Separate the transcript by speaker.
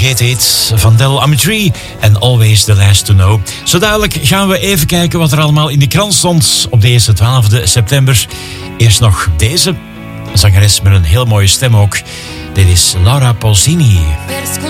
Speaker 1: hete hit van Del Amitri en Always the Last to Know. Zo dadelijk gaan we even kijken wat er allemaal in de krant stond op deze 12 september. Eerst nog deze zangeres met een heel mooie stem ook. Dit is Laura Pausini.